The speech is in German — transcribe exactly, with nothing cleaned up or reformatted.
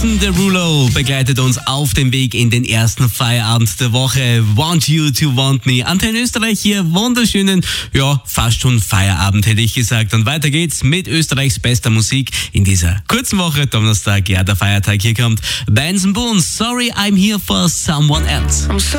Derulo begleitet uns auf dem Weg in den ersten Feierabend der Woche. Want You to Want Me. Antenne Österreich hier, wunderschönen, ja, fast schon Feierabend hätte ich gesagt. Und weiter geht's mit Österreichs bester Musik in dieser kurzen Woche. Donnerstag, ja, der Feiertag, hier kommt Benson Boone. Sorry, I'm here for someone else.